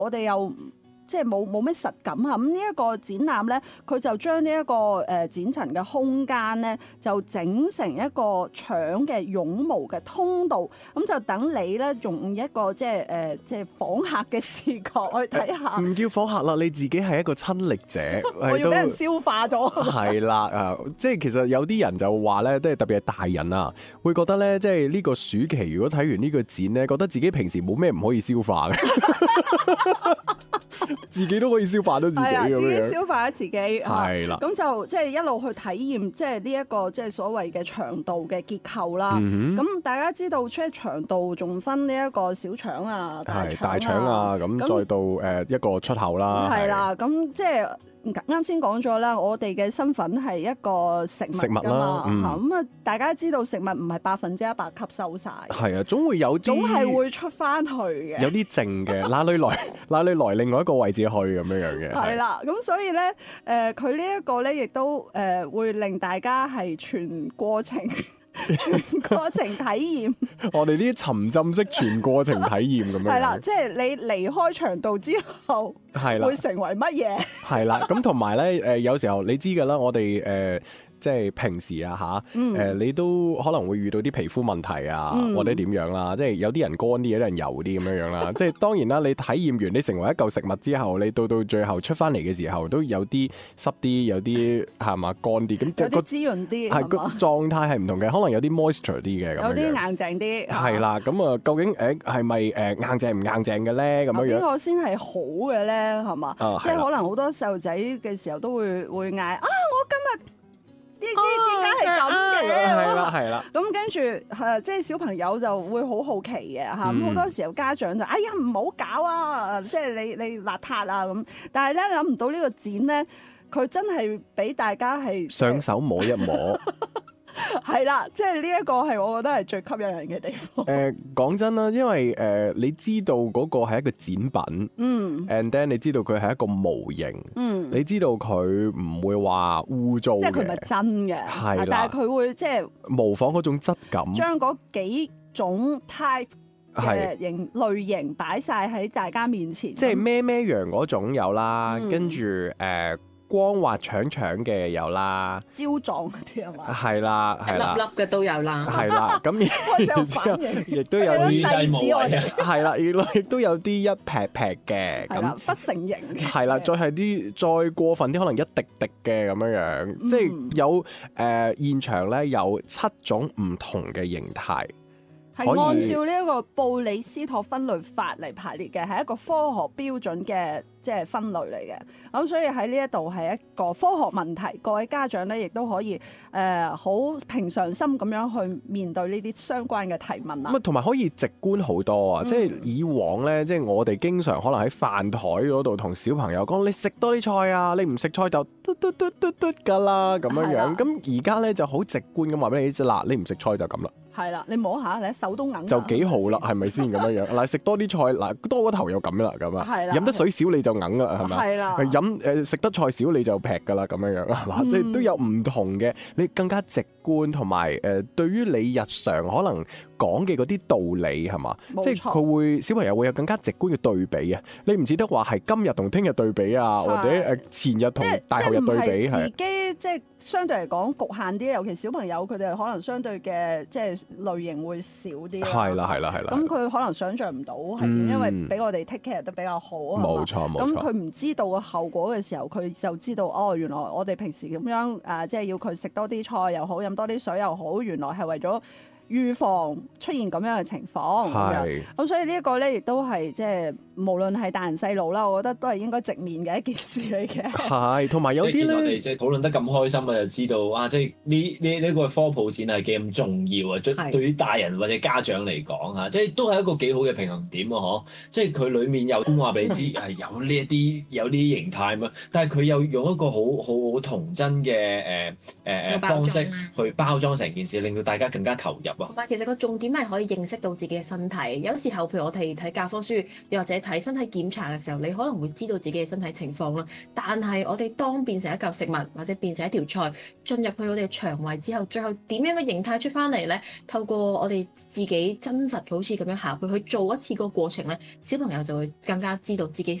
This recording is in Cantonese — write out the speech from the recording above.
我哋又即係冇咩實感啊！咁呢一個展覽咧，佢就將呢一個展陳嘅空間咧，就整成一個搶嘅絨毛嘅通道，咁就等你咧用一個即係訪客嘅視覺去睇下。 唔叫訪客啦，你自己係一個親歷者， 我要俾人消化咗。 係啦，即係其實有啲人就話咧，即係特別係大人啊，會覺得咧，即係呢個暑期如果睇完呢個展咧，覺得自己平時冇咩唔可以消化嘅。自己都可以消化到自己咁樣， 自己消化咗自己， 係啦。 咁就即係一路去體驗，即係呢一個即係所謂嘅腸道嘅結構啦。咁大家知道，即係腸道仲分呢一個小腸啊、 大腸啊，咁再到一個出口啦。 係啦，咁即係啱先講咗啦，我哋嘅身份係一個食物㗎嘛，咁啊大家知道食物唔係100%吸收晒，係啊， 總會有啲， 總係會出翻去嘅， 有啲剩嘅，哪裏來另外一個位置去咁樣嘅。 係啦，咁所以咧，佢呢一個咧，亦都會令大家係全過程體驗。 我哋呢啲沉浸式全過程體驗咁樣。 係啦，即係你離開腸道之後，會成為乜嘢？ 係啦，咁同埋咧，有時候你知㗎啦，我哋即係平時啊你都可能會遇到啲皮膚問題啊，或者點樣啦，即係有啲人乾啲，有啲人油啲咁樣啦。即係當然啦，你體驗完，你成為一嚿食物之後，你到最後出翻嚟嘅時候，都有啲濕啲，有啲係嘛乾啲，咁有啲滋潤啲， 係個狀態係唔同嘅，可能有啲 moisture 啲嘅咁樣。 有啲硬淨啲。 係啦，咁啊，究竟係咪硬淨唔硬淨嘅咧？咁樣樣邊個先係好嘅咧？係嘛？即係可能好多細路仔嘅時候都會嗌啊！我今日點解係咁嘅？ 係啦。 咁跟住即係小朋友就會好好奇嘅嚇。咁好多時候家長就哎呀唔好搞啊！即係你邋遢啊咁。但係咧諗唔到呢個展咧，佢真係俾大家係上手摸一摸。 係啦，即係呢一個係我覺得係最吸引人嘅地方。 講真啦，因為你知道嗰個係一個展品，and then 你知道佢係一個模型，你知道佢唔會話污糟嘅， 即係佢唔係真嘅， 係啦， 但係佢會即係模仿嗰種質感， 將嗰幾種 type 嘅類型擺晒喺大家面前， 即係咩樣嗰種有啦，跟住光滑長長嘅有啦， 焦狀嗰啲係嘛？ 係啦， 粒粒嘅都有啦， 係啦，咁然之後亦都有啲細無遺係啦，亦都有啲一劈劈嘅，咁不成形嘅， 係啦，再係啲再過分啲，可能一滴滴嘅咁樣，即係有現場咧有7種唔同嘅形態。 係按照呢一個布里斯托分類法嚟排列嘅，係一個科學標準嘅即係分類嚟嘅。咁所以喺呢一度係一個科學問題，各位家長咧亦都可以好平常心咁樣去面對呢啲相關嘅提問啦。 咁同埋可以直觀好多啊！即係以往咧，即係我哋經常可能喺飯台嗰度同小朋友講：你食多啲菜啊！你唔食菜就嘟嘟嘟嘟嘟㗎啦咁樣樣。咁而家咧就好直觀咁話俾你知嗱，你唔食菜就咁啦。 係啦，你摸下，你手都硬就幾好啦，係咪先咁樣樣？嗱，食多啲菜，嗱多個頭又咁啦，咁啊，飲得水少你就硬啦，係咪？ 係啦， 食得菜少你就劈噶啦，咁樣樣係嘛？即係都有唔同嘅，你更加直觀同埋對於你日常可能講嘅嗰啲道理係嘛？即係佢會小朋友會有更加直觀嘅對比啊！你唔似得話係今日同聽日對比啊，或者前日同大後日對比係。 自己即係相對嚟講局限啲，尤其小朋友佢哋可能相對嘅即係類型會少啲。 係啦。 咁佢可能想像唔到係點，因為俾我哋 take care 得比較好啊。 冇錯。 咁佢唔知道個後果嘅時候，佢就知道哦，原來我哋平時咁樣即係要佢食多啲菜又好，飲多啲水又好，原來係為咗預防出現咁樣嘅情況。咁所以呢一個咧，亦都係即係無論係大人細路啦，我覺得都係應該直面嘅一件事嚟嘅。 係，同埋有啲咧， 我哋即係討論得咁開心啊，就知道啊，即係呢個科普展係幾咁重要啊！對於大人或者家長嚟講嚇，即係都係一個幾好嘅平衡點啊！嗬，即係佢裡面有話俾你知係有呢一啲有啲形態嘛，但係佢又用一個好童真嘅方式去包裝成件事，令到大家更加投入啊！ 同埋其實個重點係可以認識到自己嘅身體。有時候譬如我哋睇教科書，又或者睇體身體檢查嘅時候，你可能會知道自己嘅身體情況啦。但係我哋當變成一嚿食物或者變成一條菜進入去我哋嘅腸胃之後，最後點樣嘅形態出翻嚟咧？透過我哋自己真實好似咁樣下去做一次個過程咧，小朋友就會更加知道自己